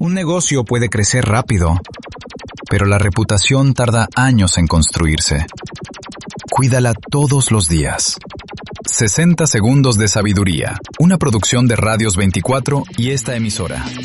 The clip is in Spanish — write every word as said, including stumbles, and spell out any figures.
Un negocio puede crecer rápido, pero la reputación tarda años en construirse. Cuídala todos los días. sesenta segundos de sabiduría, una producción de Radios veinticuatro y esta emisora.